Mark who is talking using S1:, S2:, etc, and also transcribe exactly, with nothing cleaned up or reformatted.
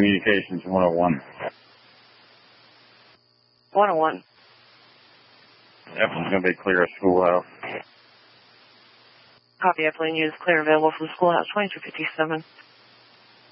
S1: Communications one oh one.
S2: one oh one.
S1: Eplin's going to be clear of Schoolhouse.
S2: Copy, Eplin. Use clear available from Schoolhouse twenty-two fifty-seven.